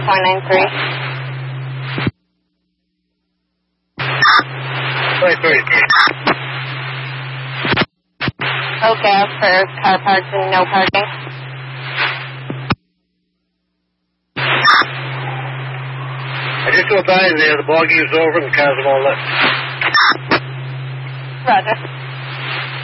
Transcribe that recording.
493. 433. Okay, for car parks and no parking. I just go by in there, the ball game's over and the cars are all left. Roger.